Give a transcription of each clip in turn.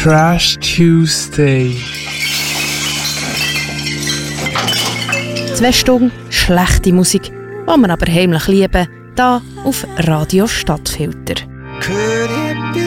Trash Tuesday. 2 Stunden schlechte Musik, die wir aber heimlich lieben, hier auf Radio Stadtfilter. Could it be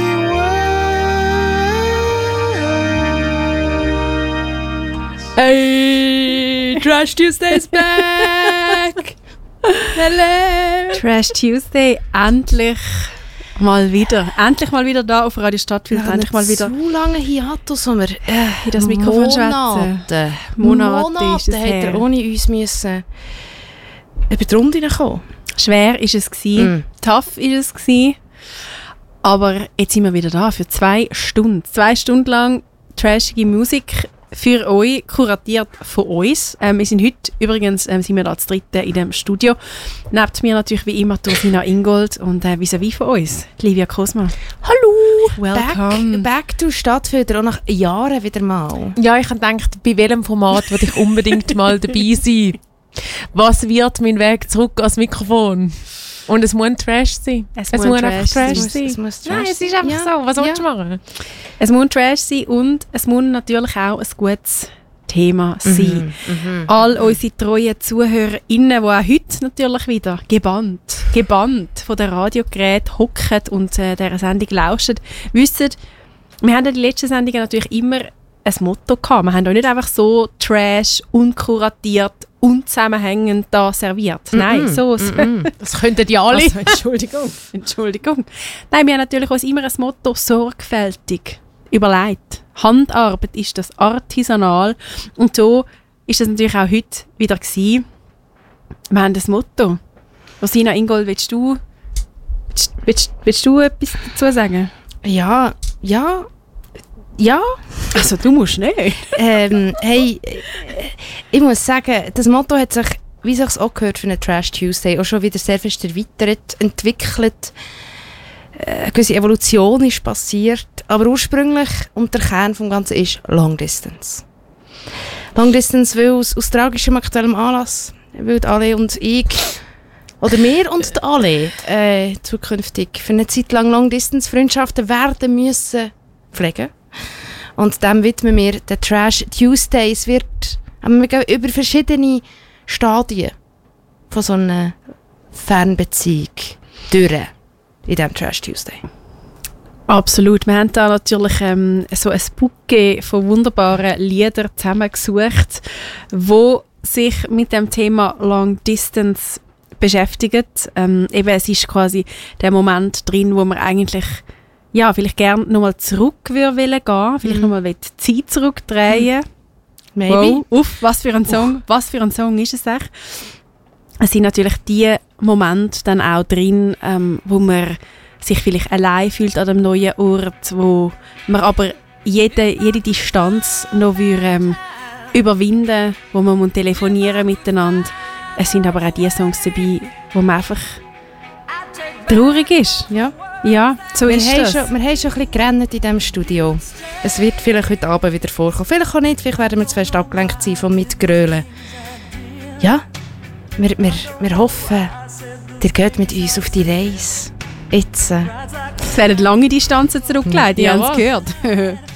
worse? Hey, Trash Tuesday is back! Hello! Trash Tuesday, endlich mal wieder da auf Radio Stadtfilter. Endlich mal wieder so lange Hiatus, wo wir in das Mikrofon schwätzen. Monate ist es hat her. er ohne uns müssen über die Runde kommen. Schwer ist es gewesen, tough ist es gewesen, aber jetzt sind wir wieder da für 2 Stunden. 2 Stunden lang trashige Musik für euch, kuratiert von uns. Wir sind heute übrigens sind wir da zu dritten in dem Studio. Neben mir natürlich wie immer Rosina Ingold und vis-à-vis von uns, Livia Cosma. Hallo! Welcome. Back to Stadtfilter, auch nach Jahren wieder mal. Ja, ich habe gedacht, bei welchem Format würde ich unbedingt mal dabei sein? Was wird mein Weg zurück ans Mikrofon? Und es muss Trash sein. Es muss einfach Trash sein. Es muss Trash Nein, es ist einfach so. Was sollst du machen? Es muss Trash sein und es muss natürlich auch ein gutes Thema sein. All unsere treuen ZuhörerInnen, die auch heute natürlich wieder gebannt von den Radiogeräten hocken und dieser Sendung lauschen, wissen, wir haben in den letzten Sendungen natürlich immer ein Motto gehabt. Wir haben auch nicht einfach so Trash, unkuratiert, unzusammenhängend da serviert. Nein, so. Das könnten die alle. Also, Entschuldigung. Nein, wir haben natürlich uns immer ein Motto sorgfältig überlegt. Handarbeit ist das artisanal. Und so ist das natürlich auch heute wieder gewesen. Wir haben das Motto. Rosina Ingold, willst du etwas dazu sagen? Ja. Also du musst nicht. Hey, ich muss sagen, das Motto hat sich, wie sich es auch gehört für eine Trash Tuesday, auch schon wieder sehr fest erweitert, entwickelt. Eine gewisse Evolution ist passiert, aber ursprünglich und der Kern des Ganzen ist Long Distance. Long Distance, weil es aus tragischem aktuellem Anlass, weil alle und ich, oder wir und die alle zukünftig für eine Zeit lang Long Distance Freundschaften werden müssen pflegen. Und dem widmen wir den Trash Tuesday. Es wird wir gehen über verschiedene Stadien von so einer Fernbeziehung durch in diesem Trash Tuesday. Absolut. Wir haben da natürlich so ein Bouquet von wunderbaren Liedern zusammengesucht, wo sich mit dem Thema Long Distance beschäftigt. Eben, es ist quasi der Moment drin, wo man eigentlich vielleicht gerne nochmal zurück würde gehen, vielleicht nochmal die Zeit zurückdrehen. Maybe. Wow, was für ein Song. Was für ein Song ist es echt? Es sind natürlich die Momente dann auch drin, wo man sich vielleicht allein fühlt an dem neuen Ort, wo man aber jede Distanz noch überwinden, wo man telefonieren miteinander. Es sind aber auch die Songs dabei, wo man einfach traurig ist. Ja, so ist das. Wir haben schon ein bisschen gerannt in diesem Studio. Es wird vielleicht heute Abend wieder vorkommen. Vielleicht auch nicht, vielleicht werden wir zu fest abgelenkt sein vom Mitgrölen. Ja, wir hoffen, ihr geht mit uns auf die Reise. Jetzt. Es werden lange Distanzen zurückgelegt, die haben es gehört.